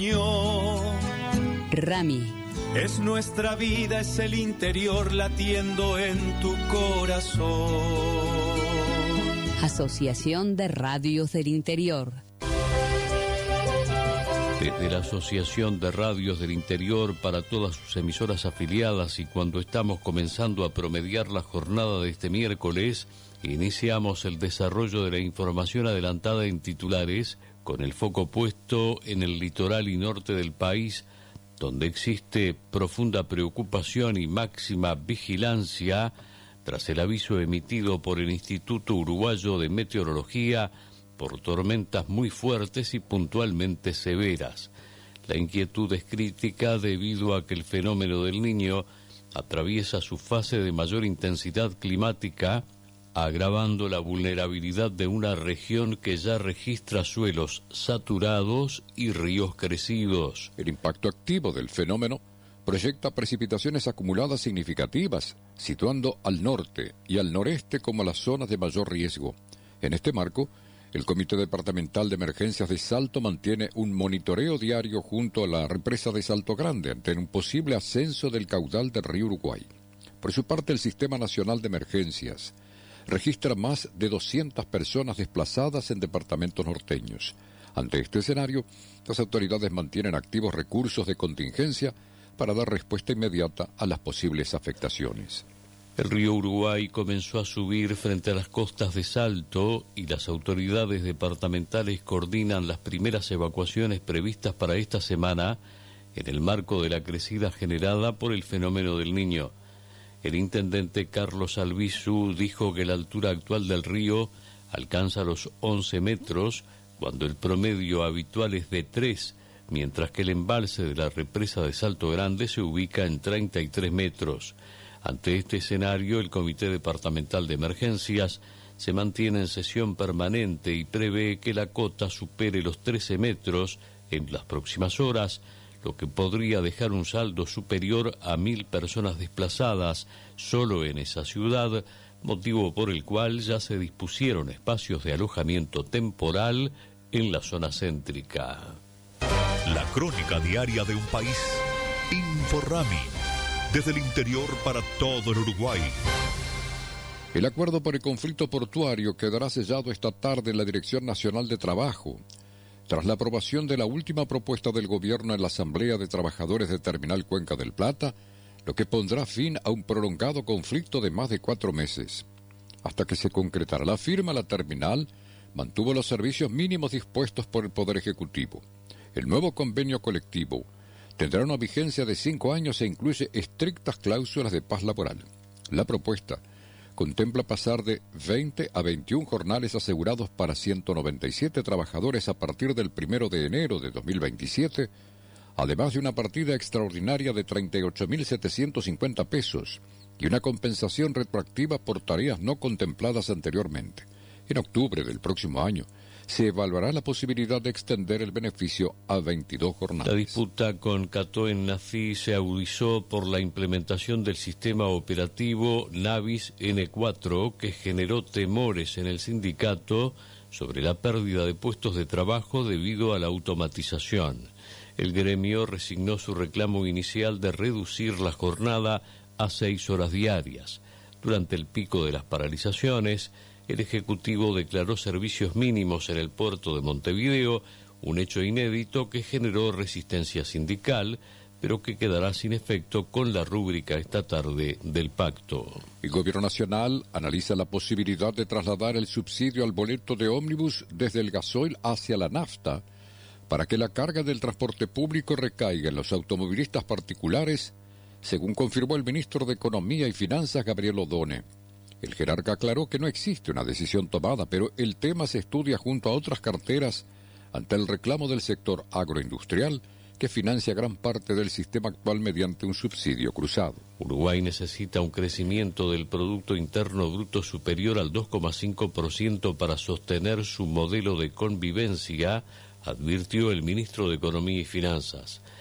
Rami. Es nuestra vida, es el interior latiendo en tu corazón. Asociación de Radios del Interior. Desde la Asociación de Radios del Interior para todas sus emisoras afiliadas y cuando estamos comenzando a promediar la jornada de este miércoles, iniciamos el desarrollo de la información adelantada en titulares con el foco puesto en el litoral y norte del país, donde existe profunda preocupación y máxima vigilancia tras el aviso emitido por el Instituto Uruguayo de Meteorología por tormentas muy fuertes y puntualmente severas. La inquietud es crítica debido a que el fenómeno del Niño atraviesa su fase de mayor intensidad climática, agravando la vulnerabilidad de una región que ya registra suelos saturados y ríos crecidos. El impacto activo del fenómeno proyecta precipitaciones acumuladas significativas, situando al norte y al noreste como las zonas de mayor riesgo. En este marco, el Comité Departamental de Emergencias de Salto mantiene un monitoreo diario junto a la represa de Salto Grande ante un posible ascenso del caudal del río Uruguay. Por su parte, el Sistema Nacional de Emergencias registra más de 200 personas desplazadas en departamentos norteños. Ante este escenario, las autoridades mantienen activos recursos de contingencia para dar respuesta inmediata a las posibles afectaciones. El río Uruguay comenzó a subir frente a las costas de Salto y las autoridades departamentales coordinan las primeras evacuaciones previstas para esta semana en el marco de la crecida generada por el fenómeno del Niño. El intendente Carlos Albizu dijo que la altura actual del río alcanza los 11 metros, cuando el promedio habitual es de 3, mientras que el embalse de la represa de Salto Grande se ubica en 33 metros. Ante este escenario, el Comité Departamental de Emergencias se mantiene en sesión permanente y prevé que la cota supere los 13 metros en las próximas horas, lo que podría dejar un saldo superior a 1.000 personas desplazadas solo en esa ciudad, motivo por el cual ya se dispusieron espacios de alojamiento temporal en la zona céntrica. La crónica diaria de un país. Inforrami. Desde el interior para todo el Uruguay. El acuerdo por el conflicto portuario quedará sellado esta tarde en la Dirección Nacional de Trabajo, tras la aprobación de la última propuesta del gobierno en la Asamblea de Trabajadores de Terminal Cuenca del Plata, lo que pondrá fin a un prolongado conflicto de más de 4 meses. Hasta que se concretara la firma, la terminal mantuvo los servicios mínimos dispuestos por el Poder Ejecutivo. El nuevo convenio colectivo tendrá una vigencia de 5 años e incluye estrictas cláusulas de paz laboral. La propuesta contempla pasar de 20 a 21 jornales asegurados para 197 trabajadores a partir del 1 de enero de 2027, además de una partida extraordinaria de 38.750 pesos y una compensación retroactiva por tareas no contempladas anteriormente. En octubre del próximo año, se evaluará la posibilidad de extender el beneficio a 22 jornadas. La disputa con Catoen Nací se agudizó por la implementación del sistema operativo Navis N4, que generó temores en el sindicato sobre la pérdida de puestos de trabajo debido a la automatización. El gremio resignó su reclamo inicial de reducir la jornada a 6 horas diarias. Durante el pico de las paralizaciones, el Ejecutivo declaró servicios mínimos en el puerto de Montevideo, un hecho inédito que generó resistencia sindical, pero que quedará sin efecto con la rúbrica esta tarde del pacto. El Gobierno Nacional analiza la posibilidad de trasladar el subsidio al boleto de ómnibus desde el gasoil hacia la nafta, para que la carga del transporte público recaiga en los automovilistas particulares, según confirmó el ministro de Economía y Finanzas, Gabriel Odone. El jerarca aclaró que no existe una decisión tomada, pero el tema se estudia junto a otras carteras ante el reclamo del sector agroindustrial, que financia gran parte del sistema actual mediante un subsidio cruzado. Uruguay necesita un crecimiento del Producto Interno Bruto superior al 2,5% para sostener su modelo de convivencia, advirtió el ministro de Economía y Finanzas.